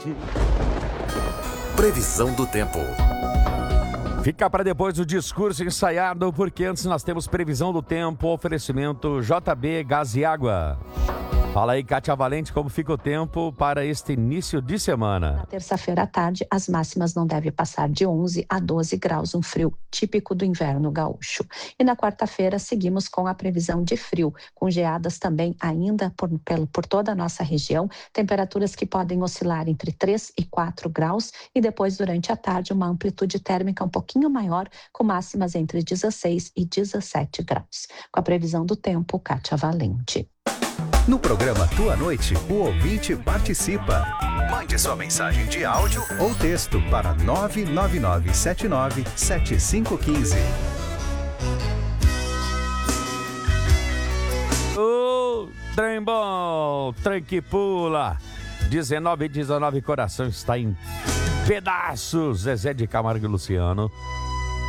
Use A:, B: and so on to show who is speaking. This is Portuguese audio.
A: Previsão do tempo.
B: Fica para depois o discurso ensaiado, porque antes nós temos previsão do tempo, oferecimento JB Gás e Água. Fala aí, Kátia Valente, como fica o tempo para este início de semana?
C: Na terça-feira à tarde, as máximas não devem passar de 11 a 12 graus, um frio típico do inverno gaúcho. E na quarta-feira, seguimos com a previsão de frio, com geadas também ainda por toda a nossa região, temperaturas que podem oscilar entre 3 e 4 graus, e depois, durante a tarde, uma amplitude térmica um pouquinho maior, com máximas entre 16 e 17 graus. Com a previsão do tempo, Kátia Valente.
A: No programa Tua Noite, o ouvinte participa. Mande sua mensagem de áudio ou texto para 999797515.
B: Ô, trem bom, trem que pula. 19 coração está em pedaços. Zezé de Camargo e Luciano.